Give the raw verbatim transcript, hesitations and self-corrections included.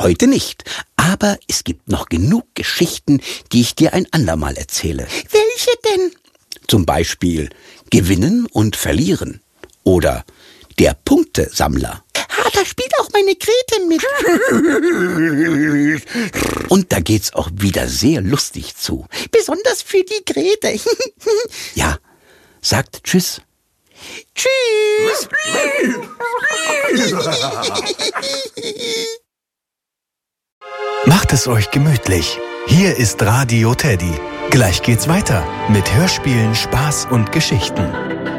Heute nicht, aber es gibt noch genug Geschichten, die ich dir ein andermal erzähle. Welche denn? Zum Beispiel Gewinnen und Verlieren oder der Punktesammler. Ah, da spielt auch meine Grete mit. Und da geht's auch wieder sehr lustig zu. Besonders für die Grete. Ja, sagt Tschüss. Tschüss. Macht es euch gemütlich. Hier ist Radio Teddy. Gleich geht's weiter mit Hörspielen, Spaß und Geschichten.